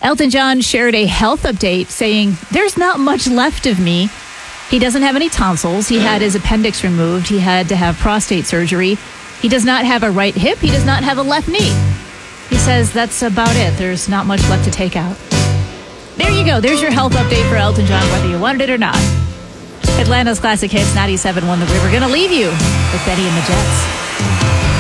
Elton John shared a health update saying, "There's not much left of me." He doesn't have any tonsils. He had his appendix removed. He had to have prostate surgery. He does not have a right hip. He does not have a left knee. He says that's about it. There's not much left to take out. There you go. There's your health update for Elton John, whether you wanted it or not. Atlanta's Classic Hits 97.1 The River. Going to leave you with Betty and the Jets.